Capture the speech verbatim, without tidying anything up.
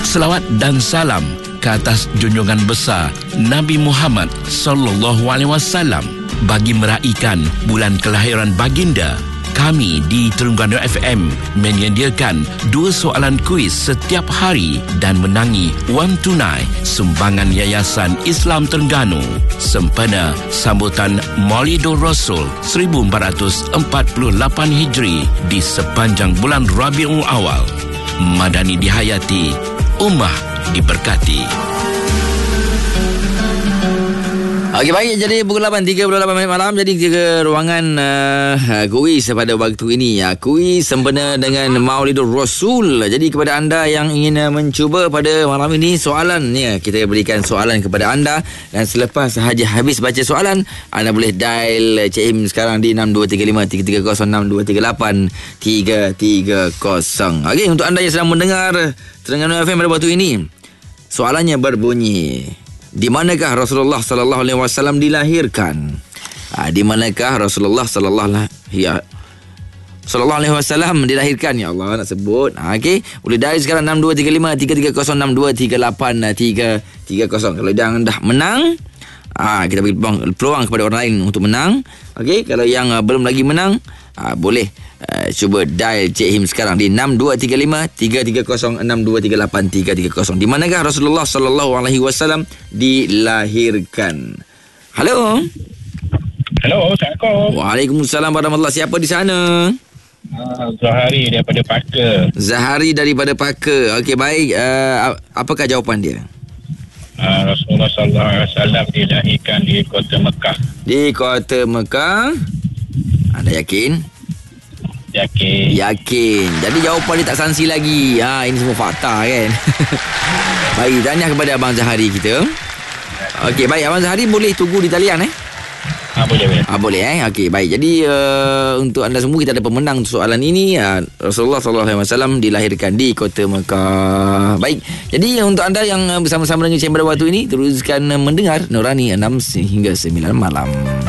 selawat dan salam ke atas junjungan besar Nabi Muhammad sallallahu alaihi wasallam. Bagi meraihkan bulan kelahiran baginda, kami di Terengganu F M menyediakan dua soalan kuis setiap hari dan menangi wang tunai sumbangan Yayasan Islam Terengganu sempena sambutan Maulidur Rasul seribu empat ratus empat puluh lapan Hijri di sepanjang bulan Rabiul Awal. Madani dihayati, ummah diberkati. Okey, baik. Jadi pukul lapan tiga puluh lapan minit malam. Jadi ke ruangan uh, kuis pada waktu ini. Ya, kuis sempena dengan Maulidur Rasul. Jadi kepada anda yang ingin uh, mencuba pada malam ini soalan, ya, kita berikan soalan kepada anda. Dan selepas sahaja habis baca soalan, anda boleh dial Cik Im sekarang di enam dua tiga lima tiga tiga kosong enam dua tiga lapan tiga tiga kosong. Okey, untuk anda yang sedang mendengar Terengganu F M pada waktu ini, soalannya berbunyi, di manakah Rasulullah sallallahu alaihi wasallam dilahirkan? Ha, di manakah Rasulullah sallallahu ya sallallahu alaihi wasallam dilahirkan? Ya Allah, nak sebut. Ha, okey, boleh dial sekarang enam dua tiga lima tiga tiga kosong enam dua tiga lapan tiga tiga kosong. Kalau yang dah menang, ha, kita bagi peluang, peluang kepada orang lain untuk menang. Okey, kalau yang uh, belum lagi menang, ha, boleh uh, cuba dial Cik Him sekarang di enam dua tiga lima tiga tiga kosong enam dua tiga lapan tiga tiga kosong. Di manakah Rasulullah sallallahu alaihi wasallam dilahirkan? Halo. Halo, Assalamualaikum. Waalaikumsalam warahmatullahi. Siapa di sana? Uh, Zahari daripada Parker. Zahari daripada Parker. Okey, baik. Uh, apakah jawapan dia? Uh, Rasulullah sallallahu alaihi wasallam dilahirkan di kota Mekah. Di kota Mekah. Anda yakin? Yakin. Yakin. Jadi jawapan dia tak sansi lagi. Ha, ini semua fakta kan. Baik, tanya kepada Abang Zahari kita. Okey, baik. Abang Zahari boleh tunggu di talian eh? Ah, boleh, boleh. Ah, boleh eh. Okey, baik. Jadi uh, untuk anda semua, kita ada pemenang untuk soalan ini. Uh, Rasulullah sallallahu alaihi wasallam dilahirkan di kota Mekah. Baik. Jadi untuk anda yang bersama-sama dengan saya pada waktu ini, teruskan mendengar Nurani enam hingga sembilan malam.